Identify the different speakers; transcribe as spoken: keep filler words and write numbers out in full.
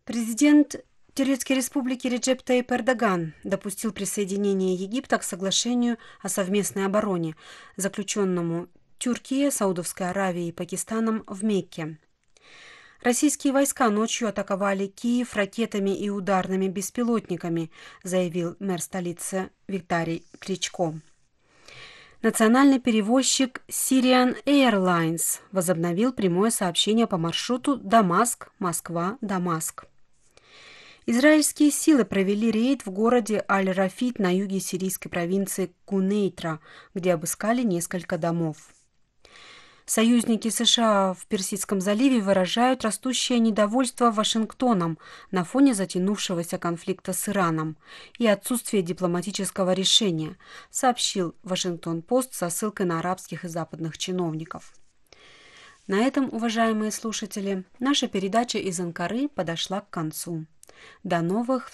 Speaker 1: Президент Турецкой Республики Реджеп Таyyip Эрдоган допустил присоединение Египта к соглашению о совместной обороне, заключенному Тюркией, Саудовской Аравией и Пакистаном в Мекке. Российские войска ночью атаковали Киев ракетами и ударными беспилотниками, заявил мэр столицы Виталий Кличко. Национальный перевозчик Syrian Airlines возобновил прямое сообщение по маршруту Дамаск-Москва-Дамаск. Израильские силы провели рейд в городе Аль-Рафид на юге сирийской провинции Кунейтра, где обыскали несколько домов. Союзники США в Персидском заливе выражают растущее недовольство Вашингтоном на фоне затянувшегося конфликта с Ираном и отсутствия дипломатического решения, сообщил Вашингтон-Пост со ссылкой на арабских и западных чиновников. На этом, уважаемые слушатели, наша передача из Анкары подошла к концу. До новых встреч!